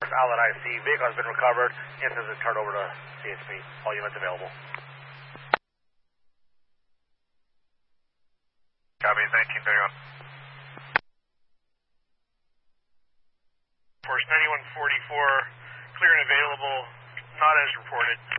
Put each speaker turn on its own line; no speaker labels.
Outlet IC, vehicle has been recovered. Incident is turned over to CHP. All units available.
Copy, 1931. Force 9144, clear and available, not as reported.